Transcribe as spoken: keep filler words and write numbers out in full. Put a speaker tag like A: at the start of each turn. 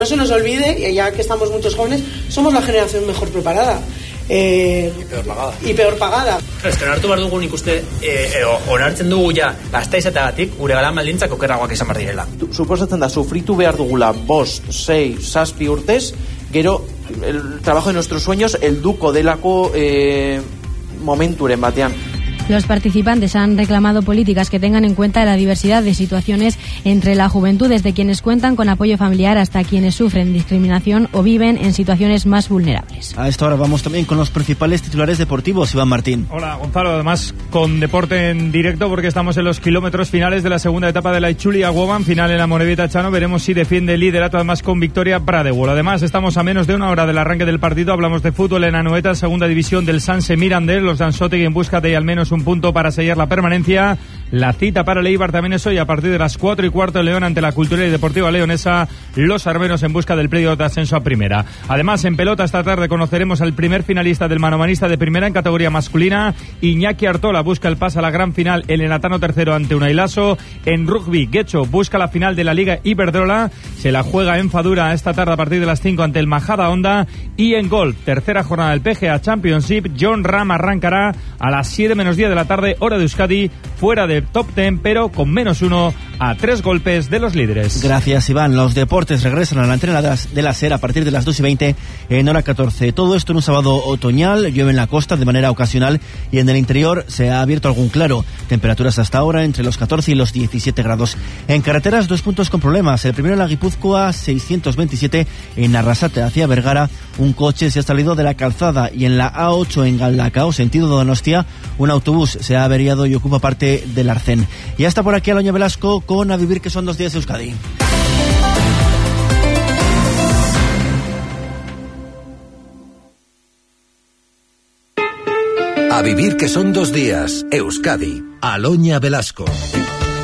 A: No se nos olvide, ya que estamos muchos jóvenes, somos la generación mejor preparada. Eh,
B: y peor pagada.
A: Y peor pagada.
B: Estrenar tu behar dugu nik uste, eh, eh, onartzen dugu ja, gazta izateagatik, gure galan baldintzak okerragoak izan behar direla.
C: Suposatzen da, sufritu behar dugula bost, sei, zazpi urtez, gero, el trabajo de nuestros sueños, el duko delako eh, momenturen batean.
D: Los participantes han reclamado políticas que tengan en cuenta la diversidad de situaciones entre la juventud, desde quienes cuentan con apoyo familiar hasta quienes sufren discriminación o viven en situaciones más vulnerables.
E: A esta hora vamos también con los principales titulares deportivos. Iván Martín.
F: Hola, Gonzalo. Además, con deporte en directo, porque estamos en los kilómetros finales de la segunda etapa de la Itzulia-Woban, final en la Morevieta Chano. Veremos si defiende el liderato, además con victoria Pradewol. Además, estamos a menos de una hora del arranque del partido. Hablamos de fútbol en Anoeta, segunda división del Sanse Mirandés. Los Dansotegui en busca de al menos un punto para sellar la permanencia. La cita para el Eibar también es hoy a partir de las cuatro y cuarto. León ante la Cultural y Deportiva Leonesa. Los armenos en busca del playoff de ascenso a primera. Además, en pelota esta tarde conoceremos al primer finalista del manomanista de primera en categoría masculina. Iñaki Artola busca el pase a la gran final, el enatano tercero ante Unai Laso. En rugby, Guecho busca la final de la Liga Iberdrola. Se la juega en Fadura esta tarde a partir de las cinco ante el Majada Honda. Y en golf, tercera jornada del P G A Championship, John Ram arrancará a las siete menos diez de la tarde, hora de Euskadi, fuera de top diez, pero con menos uno a tres golpes de los líderes.
E: Gracias, Iván. Los deportes regresan a la antena de la SER a partir de las dos y veinte en hora catorce. Todo esto en un sábado otoñal. Llueve en la costa de manera ocasional y en el interior se ha abierto algún claro. Temperaturas hasta ahora entre los catorce y los diecisiete grados. En carreteras, dos puntos con problemas. El primero en la Guipúzcoa seiscientos veintisiete en Arrasate hacia Vergara. Un coche se ha salido de la calzada, y en la A ocho en Galdacao, sentido Donostia, un autobús se ha averiado y ocupa parte del arcén. Y hasta por aquí Aloña Velasco con A Vivir que son dos días de Euskadi.
G: A Vivir que son dos días, Euskadi. Aloña Velasco.